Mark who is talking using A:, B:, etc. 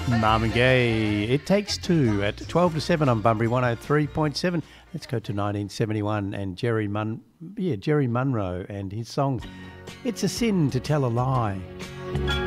A: Marvin Gaye, It Takes Two at 12 to 7 on Bunbury 103.7. Let's go to 1971 and Jerry Munro and his song, It's a Sin to Tell a Lie.